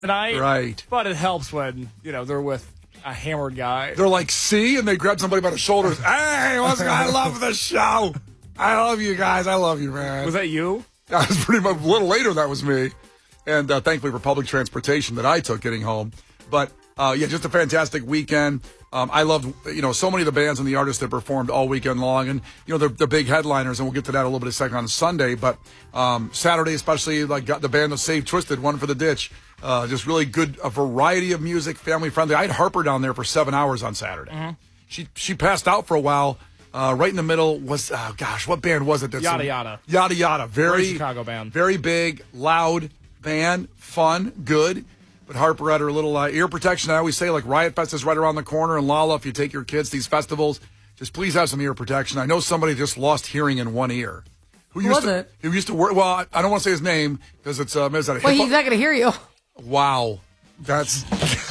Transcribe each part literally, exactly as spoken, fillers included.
tonight. Right. But it helps when, you know, they're with a hammered guy. They're like, see? And they grab somebody by the shoulders. Hey, what's I love the show. I love you guys. I love you, man. Was that you? That was pretty much a little later. That was me. And uh, thankfully for public transportation that I took getting home. But, uh, yeah, just a fantastic weekend. Um, I loved, you know, so many of the bands and the artists that performed all weekend long. And, you know, the, the big headliners, and we'll get to that a little bit in a second on Sunday. But um, Saturday especially, like got the band of Save Twisted, One for the Ditch. Uh, just really good, a variety of music, family-friendly. I had Harper down there for seven hours on Saturday. Mm-hmm. She she passed out for a while. Uh, right in the middle was, oh gosh, what band was it? That's Yada some, Yada. Yada Yada. Very, Great Chicago band. Very big, loud band, fun, good. But Harper had her little uh, ear protection. I always say, like, Riot Fest is right around the corner. And Lala, if you take your kids to these festivals, just please have some ear protection. I know somebody just lost hearing in one ear. Who used was to, it? Who used to work? Well, I, I don't want to say his name because it's uh, is that a well, hip- he's not going to hear you. Wow, that's.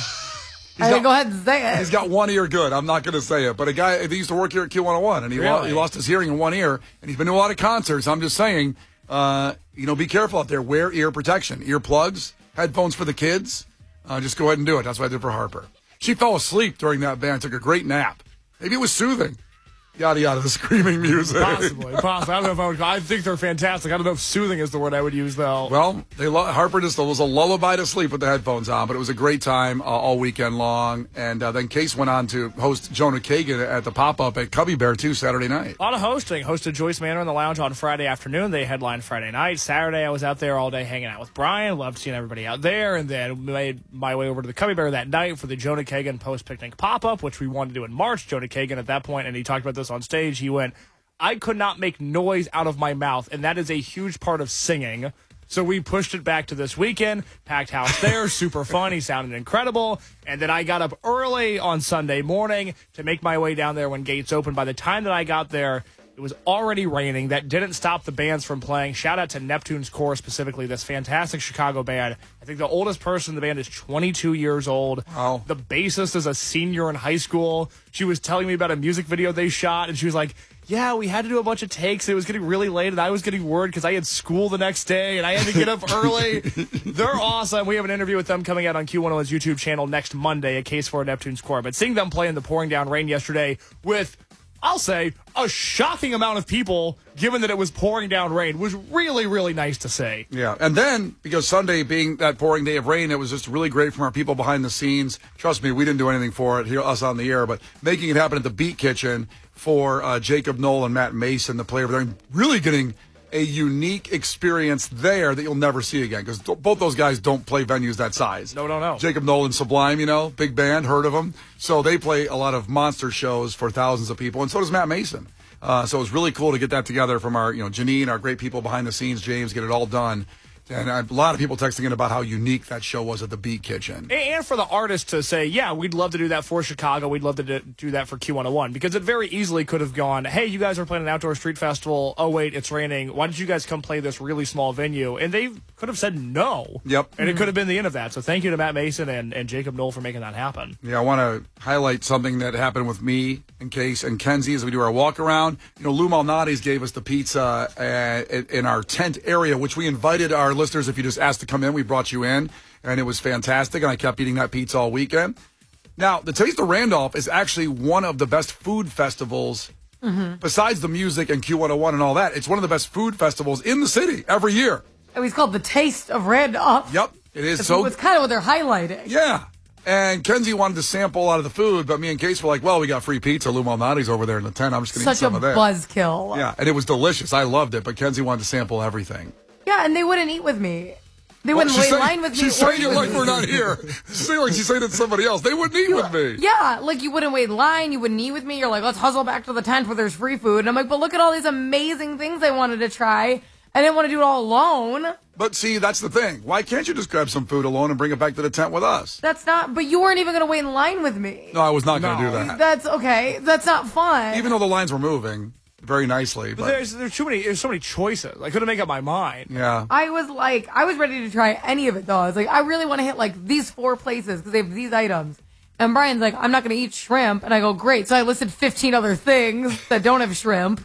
I mean, go ahead and say it. He's got one ear good. I'm not going to say it. But a guy, he used to work here at Q one oh one, and he, really? lo- he lost his hearing in one ear, and he's been to a lot of concerts. I'm just saying, uh, you know, be careful out there. Wear ear protection, ear plugs, headphones for the kids. Uh, just go ahead and do it. That's what I did for Harper. She fell asleep during that band, took a great nap. Maybe it was soothing. Yada, yada, the screaming music. Possibly, possibly. I don't know if I would. I think they're fantastic. I don't know if soothing is the word I would use, though. Well, they lo- Harper just was a lullaby to sleep with the headphones on, but it was a great time uh, all weekend long. And uh, then Case went on to host Jonah Kagan at the pop-up at Cubby Bear, too, Saturday night. A lot of hosting. Hosted Joyce Manor in the lounge on Friday afternoon. They headlined Friday night. Saturday, I was out there all day hanging out with Brian. Loved seeing everybody out there. And then made my way over to the Cubby Bear that night for the Jonah Kagan post-picnic pop-up, which we wanted to do in March. Jonah Kagan at that point, and he talked about this on stage. He went, I could not make noise out of my mouth, and that is a huge part of singing. So we pushed it back to this weekend. Packed house there, super fun. He sounded incredible. And then I got up early on Sunday morning to make my way down there when gates opened. By the time that I got there, it was already raining. That didn't stop the bands from playing. Shout out to Neptune's Core specifically, this fantastic Chicago band. I think the oldest person in the band is twenty-two years old. Wow. The bassist is a senior in high school. She was telling me about a music video they shot, and she was like, yeah, we had to do a bunch of takes. It was getting really late, and I was getting worried because I had school the next day, and I had to get up early. They're awesome. We have an interview with them coming out on Q one oh one's YouTube channel next Monday, a case for Neptune's Core. But seeing them play in the pouring down rain yesterday with, I'll say, a shocking amount of people, given that it was pouring down rain, was really, really nice to see. Yeah, and then, because Sunday being that pouring day of rain, it was just really great from our people behind the scenes. Trust me, we didn't do anything for it, here, us on the air, but making it happen at the Beat Kitchen for uh, Jacob Knoll and Matt Mason, the player over there, and really getting a unique experience there that you'll never see again, because both those guys don't play venues that size. No, no, no. Jacob Knoll and Sublime, you know, big band, heard of them. So they play a lot of monster shows for thousands of people, and so does Matt Mason. Uh, so it was really cool to get that together from our, you know, Janine, our great people behind the scenes, James, get it all done. And a lot of people texting in about how unique that show was at the Beat Kitchen. And for the artist to say, yeah, we'd love to do that for Chicago. We'd love to do that for Q one oh one. Because it very easily could have gone, hey, you guys are playing an outdoor street festival. Oh, wait, it's raining. Why don't you guys come play this really small venue? And they could have said no. Yep. And it could have been the end of that. So thank you to Matt Mason and, and Jacob Knoll for making that happen. Yeah, I want to highlight something that happened with me, in Case, and Kenzie as we do our walk around. You know, Lou Malnati's gave us the pizza uh, in our tent area, which we invited our listeners, if you just asked to come in, we brought you in, and it was fantastic, and I kept eating that pizza all weekend. Now, the Taste of Randolph is actually one of the best food festivals, mm-hmm. besides the music and Q one oh one and all that. It's one of the best food festivals in the city every year. It was called the Taste of Randolph. Yep, it is. It's, so it's kind of what they're highlighting. Yeah. And Kenzie wanted to sample a lot of the food, but me and Case were like, well, we got free pizza. Lou Malnati's over there in the tent. I'm just going to eat some of that. Such a buzzkill. Yeah, and it was delicious. I loved it, but Kenzie wanted to sample everything. Yeah, and they wouldn't eat with me. They well, wouldn't wait in saying, line with me. She's saying it like me. we're not here. She's saying like she's saying it to somebody else. They wouldn't eat you, with me. Yeah, like you wouldn't wait in line. You wouldn't eat with me. You're like, let's hustle back to the tent where there's free food. And I'm like, but look at all these amazing things I wanted to try. I didn't want to do it all alone. But see, that's the thing. Why can't you just grab some food alone and bring it back to the tent with us? That's not, but you weren't even going to wait in line with me. No, I was not no. going to do that. That's okay. That's not fun. Even though the lines were moving very nicely. But, but there's there's too many there's so many choices. I couldn't make up my mind. Yeah. I was like, I was ready to try any of it though. I was like, I really want to hit like these four places because they have these items. And Brian's like, I'm not going to eat shrimp. And I go, great. So I listed fifteen other things that don't have shrimp.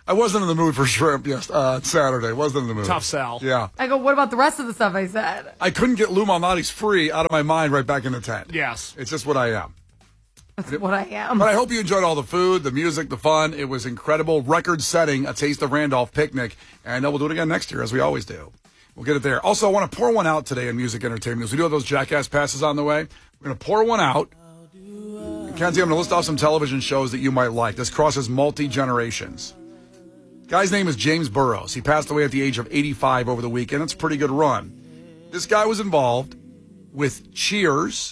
I wasn't in the mood for shrimp yes, uh, Saturday. Wasn't in the mood. Tough sell. Yeah. I go, what about the rest of the stuff I said? I couldn't get Lou Malnati's free out of my mind right back in the tent. Yes. It's just what I am. That's what I am. But I hope you enjoyed all the food, the music, the fun. It was incredible. Record-setting, a Taste of Randolph picnic. And uh, we'll do it again next year, as we always do. We'll get it there. Also, I want to pour one out today in music entertainment news. We do have those Jackass passes on the way. We're going to pour one out. And Kenzie, I'm going to list off some television shows that you might like. This crosses multi-generations. Guy's name is James Burrows. He passed away at the age of eighty-five over the weekend. It's a pretty good run. This guy was involved with Cheers,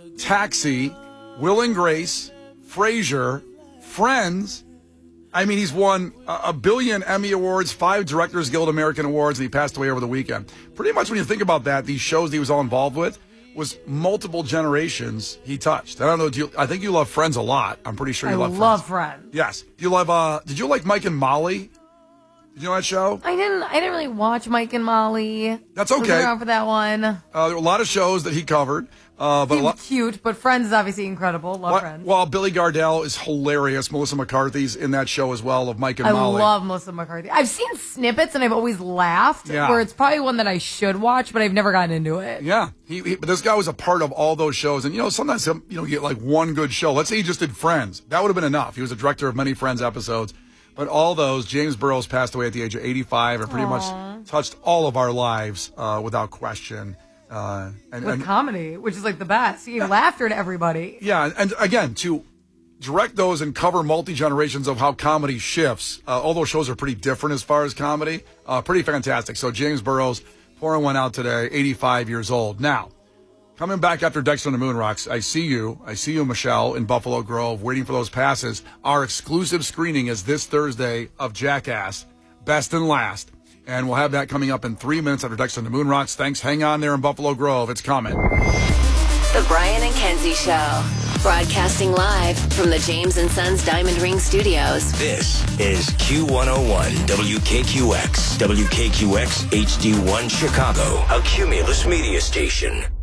Taxi, Will and Grace, Frasier, Friends. I mean, he's won a billion Emmy Awards, five Directors Guild American Awards, and he passed away over the weekend. Pretty much when you think about that, these shows he was all involved with was multiple generations he touched. I don't know, do you, I think you love Friends a lot. I'm pretty sure you I love Friends. love Friends. Yes. Do you love, uh, did you like Mike and Molly? Did you know that show? I didn't. I didn't really watch Mike and Molly. That's okay. Wasn't around for that one. Uh, there were a lot of shows that he covered. Uh, but a Seemed lot, cute, but Friends is obviously incredible. Love Well, Friends. well, Billy Gardell is hilarious. Melissa McCarthy's in that show as well of Mike and I Molly. love Melissa McCarthy. I've seen snippets and I've always laughed. Yeah. Where it's probably one that I should watch, but I've never gotten into it. Yeah, he, he, but this guy was a part of all those shows, and you know sometimes you know you get like one good show. Let's say he just did Friends, that would have been enough. He was a director of many Friends episodes, but all those. James Burrows passed away at the age of eighty-five, and pretty Aww. much touched all of our lives uh, without question. Uh, and, With and comedy, which is like the best. He gave laughter to everybody. yeah, and again to direct those and cover multi generations of how comedy shifts. Uh, all those shows are pretty different as far as comedy. Uh, pretty fantastic. So James Burrows pouring one out today, eighty-five years old. Now, coming back after Dexter and the Moon Rocks, I see you. I see you, Michelle, in Buffalo Grove, waiting for those passes. Our exclusive screening is this Thursday of Jackass, Best and Last. And we'll have that coming up in three minutes after Dexter and the Moon Rocks. Thanks. Hang on there in Buffalo Grove. It's coming. The Brian and Kenzie Show. Broadcasting live from the James and Sons Diamond Ring Studios. This is Q one oh one W K Q X. W K Q X H D one Chicago. A Cumulus media station.